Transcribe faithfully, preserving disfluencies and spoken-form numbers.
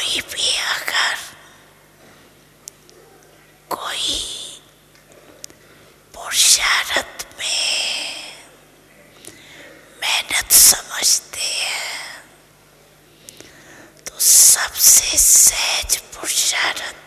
कोई भी अगर कोई पुरुषार्थ में मेहनत समझते हैं तो सबसे सहज पुरुषार्थ